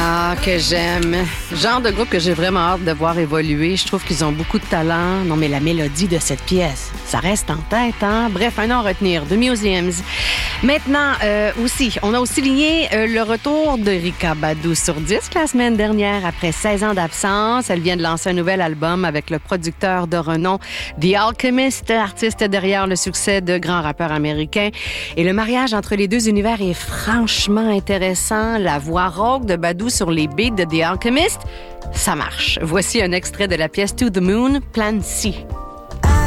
Ah, que j'aime. Genre de groupe que j'ai vraiment hâte de voir évoluer. Je trouve qu'ils ont beaucoup de talent. Non, mais la mélodie de cette pièce, ça reste en tête, hein? Bref, un nom à retenir, The Museums. Maintenant, on a aussi ligné le retour d'Erykah Badu sur disque la semaine dernière après 16 ans d'absence. Elle vient de lancer un nouvel album avec le producteur de renom The Alchemist, artiste derrière le succès de grands rappeurs américains. Et le mariage entre les deux univers est franchement intéressant. La voix rauque de Badu sur les beats de The Alchemist, ça marche. Voici un extrait de la pièce To the Moon, Plan C.